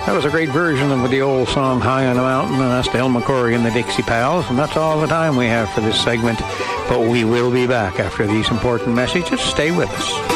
That was a great version of the old song High on a Mountain, and that's Del McCoury and the Dixie Pals, and that's all the time we have for this segment, but we will be back after these important messages. Stay with us.